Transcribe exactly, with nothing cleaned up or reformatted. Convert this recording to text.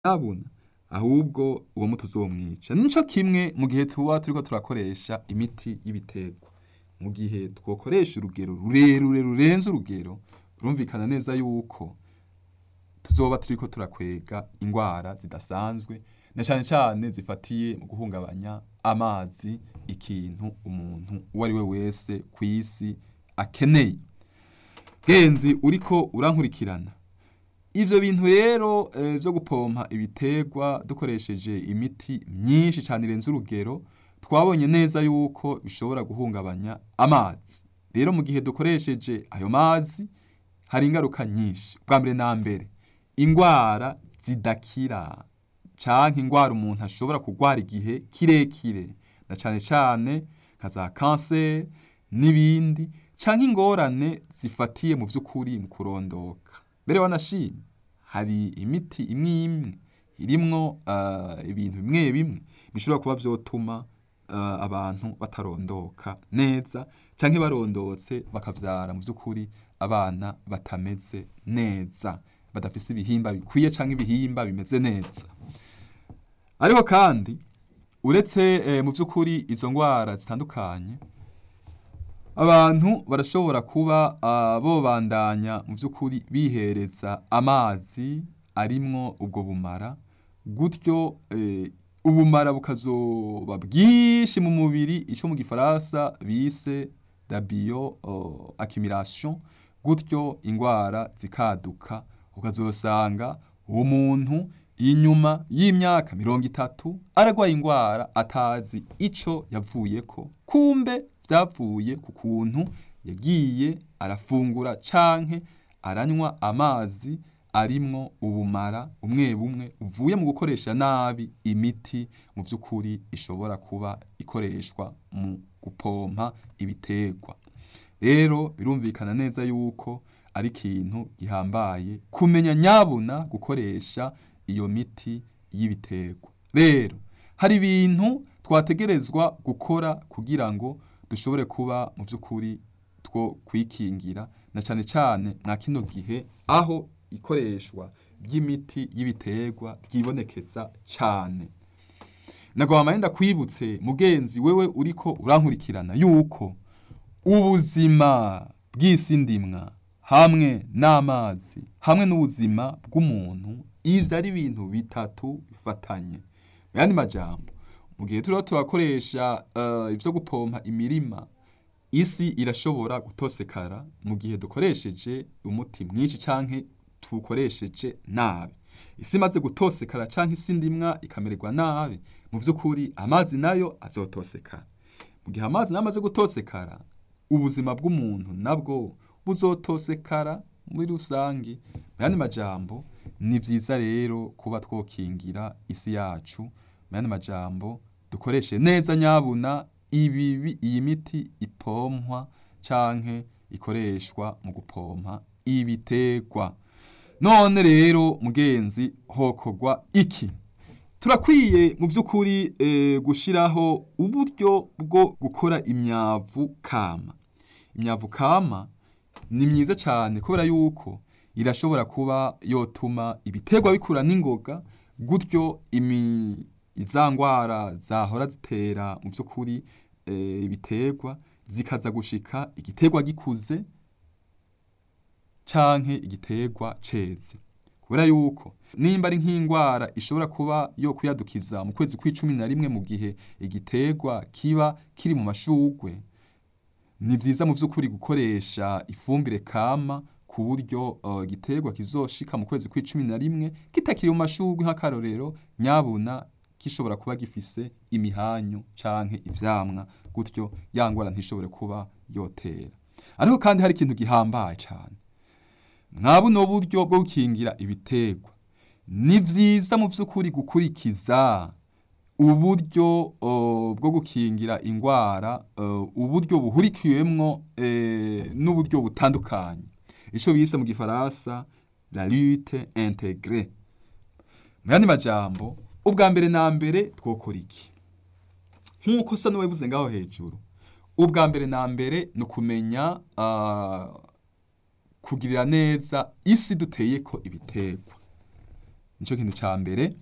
nyabuna ahubwo uwo muti uzomwica. Nico kimwe mu gihe tuba turiko turakoresha imiti y'ibiterwa. Mu gihe twokoresha urugero rurerure rurenze urugero, birumvikana neza yuko tuzoba turiko turakwega ingwara zidasanzwe, na cane cane zifatiye mu guhungabanya amazi, ikintu umuntu uwo ari we wese kw'isi akeneye. Genzi uriko urankurikirana, ivyo bintu rero e, vyo gupompa ibiterwa dukoresheje imiti myinshi cane irenze urugero, twabonye neza yuko bishobora guhungabanya amazi. Rero mu gihe dukoresheje ayo mazi hari ingaruka nyinshi. Bwa mbere na mbere, ingwara zidakira canke ingwara umuntu ashobora kugwara igihe kirekire, na cane cane nka za kanseri n'ibindi, canke ingorane zifatiye mu vy'ukuri mu kurondoka. Mbere wanashimye, hari imiti imwe imwe irimwo uh, ibintu bimwe bimwe bishobora kuba vyotuma uh, abantu batarondoka neza, canke barondotse bakavyara mu vy'ukuri abana batameze neza, badafise ibihimba bikwiye canke ibihimba bimeze neza. Ariko kandi uretse eh, mu vy'ukuri izo ngwara zitandukanye, abantu barashobora kuba uh, bobandanya mu vy'ukuri bihereza amazi arimwo ubwo bumara, gutyo eh, ubumara bukazoba bwinshi mu mubiri, ico mu gifaransa bise la bio uh, accumulation, gutyo ingwara zikaduka, ukazosanga uwo muntu inyuma y'imyaka mirongo itatu aragwaye ingwara atazi ico yavuyeko, kumbe vyavuye ku kuntu yagiye arafungura canke aranywa amazi arimwo ubumara bumwe bumwe uvuye mu gukoresha nabi imiti mu vy'ukuri ishobora kuba ikoreshwa mu gupompa ibiterwa. Rero birumvikana neza yuko ari ikintu gihambaye kumenya nyabuna gukoresha iyo miti y'ibiterwa. Rero hari ibintu twategerezwa gukora kugira ngo dushobore kuba mu vy'ukuri two kwikingira, na cane cane mwa kino gihe aho ikoreshwa ry'imiti y'ibiterwa ryibonekeza cane. Nagomba mpande ndakwibutse mugenzi wewe uriko urankurikirana yuko ubuzima bw'isi ndimwa hamwe n'amazi hamwe n'ubuzima bw'umuntu, ivyo ari ibintu bitatu bifatanye. Mu yandi majambo, mu gihe turiko turakoresha uh, ivyo gupompa imirima, isi irashobora gutosekara mu gihe dukoresheje umuti mwinshi canke tukoresheje nabi. Isi imaze gutosekara canke isi ndimwa ikamererwa nabi, mu vy'ukuri amazi nayo azotosekara. Mu gihe amazi nayo amaze gutosekara, ubuzima bw'umuntu nabwo buzotosekara muri rusangi. Mu yandi majambo, ni vyiza rero kuba twokingira isi yacu. Mu yandi majambo, dukoreshe neza nyabuna ibibi iyi miti ipompwa canke ikoreshwa mu gupompa ibiterwa. None rero mugenzi, hokogwa iki? Turakwiye mu vy'ukuri e, gushiraho uburyo bwo gukora imyavu kama. Imyavu kama ni myiza cane kubera yuko irashobora kuba yotuma ibiterwa bikura n'ingoga, gutyo imi izangwara zahora zitera mu vy'ukuri e, ibiterwa zikaza gushika igiterwa gikuze canke igiterwa ceze. Kubera yuko nimba ari nk'ingwara ishobora kuba yo kuyadukiza mu kwezi kw'icumi na rimwe mu gihe igiterwa kiba kiri mu mashugwe, ni vyiza mu vy'ukuri gukoresha ifumbire kama ku buryo uh, igiterwa kizoshika mu kwezi kw'icumi na rimwe kitakiri mu mashugwe nk'akarorero, nyabuna gishobora kuba gifise imihanyu canke ivyamwa, gutyo ya ngwara ntishobore kuba yotera. Ariko kandi hari ikintu gihambaye cane. Mwa buno buryo bwo gukingira ibiterwa, ni vyiza mu vy'ukuri gukurikiza uburyo uh, bwo gukingira ingwara, uh, uburyo buhurikiwemwo eh, n'uburyo butandukanye, ico bise mu gifaransa la lutte intégrée. Mu yandi majambo, ubwa mbere na mbere twokora iki? Nk'uko sa n'uwabivuze ngaho hejuru, ubwa mbere na mbere ni ukumenya uh, kugirira neza isi duteyeko ibiterwa. nico kintu ca mbere